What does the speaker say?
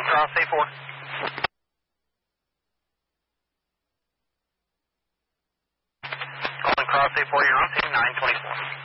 Calling Cross A4. Calling Cross A4, you're on team 924.